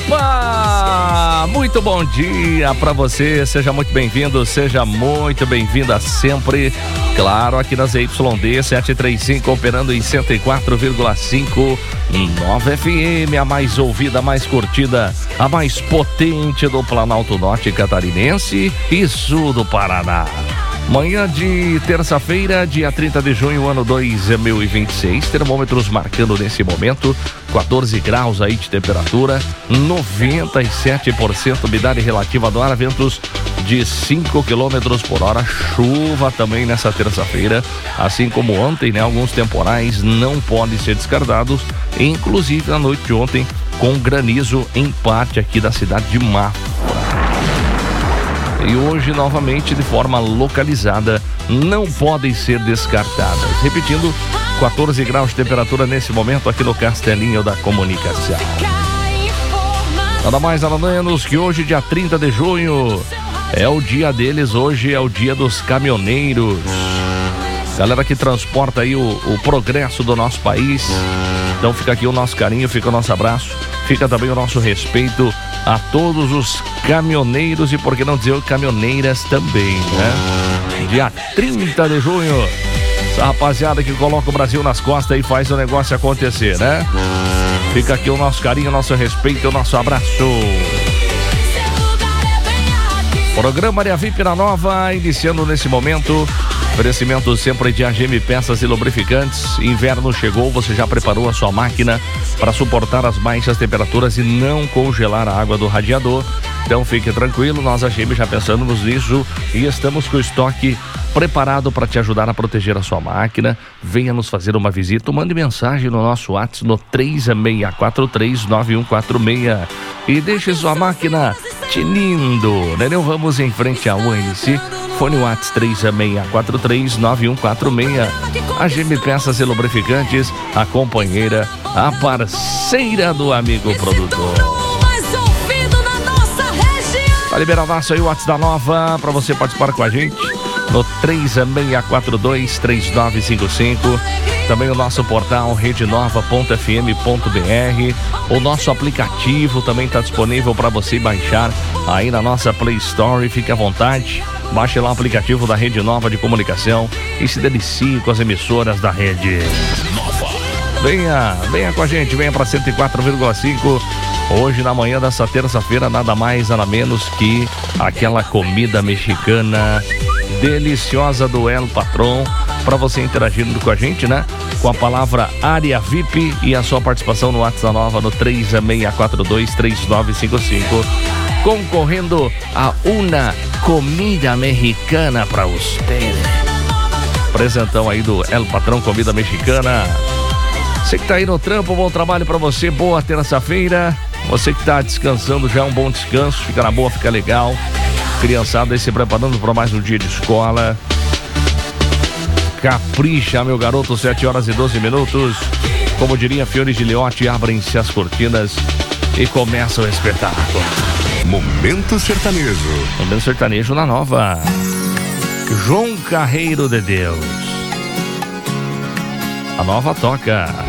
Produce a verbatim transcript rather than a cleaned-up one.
Opa! Muito bom dia para você, seja muito bem-vindo, seja muito bem-vinda sempre, claro, aqui na Z Y D setecentos e trinta e cinco, operando em cento e quatro vírgula cinco, nove F M, a mais ouvida, a mais curtida, a mais potente do Planalto Norte Catarinense e Sul do Paraná. Manhã de terça-feira, dia trinta de junho, ano dois mil e vinte e seis, termômetros marcando nesse momento quatorze graus aí de temperatura, noventa e sete por cento umidade relativa do ar, ventos de cinco quilômetros por hora, chuva também nessa terça-feira, assim como ontem, né? Alguns temporais não podem ser descartados, inclusive na noite de ontem com granizo em parte aqui da cidade de Mafra. E hoje, novamente, de forma localizada, não podem ser descartadas. Repetindo, quatorze graus de temperatura nesse momento aqui no Castelinho da Comunicação. Nada mais, nada menos que hoje, dia trinta de junho, é o dia deles, hoje é o dia dos caminhoneiros. Galera que transporta aí o, o progresso do nosso país. Então fica aqui o nosso carinho, fica o nosso abraço, fica também o nosso respeito a todos os caminhoneiros e, por que não dizer, caminhoneiras também, né? Dia trinta de junho, essa rapaziada que coloca o Brasil nas costas e faz o negócio acontecer, né? Fica aqui o nosso carinho, o nosso respeito, o nosso abraço. Programa Área V I P na Nova, iniciando nesse momento. Oferecimento sempre de A G M Peças e Lubrificantes. Inverno chegou, você já preparou a sua máquina para suportar as baixas temperaturas e não congelar a água do radiador? Então fique tranquilo, nós A G M já pensamos nisso e estamos com o estoque preparado para te ajudar a proteger a sua máquina. Venha nos fazer uma visita, mande mensagem no nosso WhatsApp no três seis quatro três nove um quatro seis e deixe sua máquina tinindo. Nenel Ramos em frente ao U N C. Fone WhatsApp três seis quatro três nove um quatro seis. A G M Peças e Lubrificantes, a companheira, a parceira do amigo produtor. Tá liberadaço aí o WhatsApp da Nova para você participar com a gente no três seis quatro dois três nove cinco cinco. Também o nosso portal rede nova ponto f m ponto b r. O nosso aplicativo também está disponível para você baixar aí na nossa Play Store. Fique à vontade, baixe lá o aplicativo da Rede Nova de Comunicação e se delicie com as emissoras da Rede Nova. Venha, venha com a gente, venha para cento e quatro vírgula cinco. Hoje, na manhã dessa terça-feira, nada mais, nada menos que aquela comida mexicana deliciosa do El Patrón. Para você interagindo com a gente, né? Com a palavra Área V I P e a sua participação no WhatsApp Nova no três seis quatro dois três nove cinco cinco. Concorrendo a uma comida mexicana para você. Presentão aí do El Patrón Comida Mexicana. Você que tá aí no trampo, bom trabalho para você, boa terça-feira. Você que tá descansando, já é um bom descanso, fica na boa, fica legal. Criançada aí se preparando para mais um dia de escola. Capricha, meu garoto, sete horas e doze minutos. Como diria Fiore Giliotti, abrem-se as cortinas e começa o espetáculo. Momento sertanejo. Momento sertanejo na Nova. João Carreiro de Deus. A Nova toca.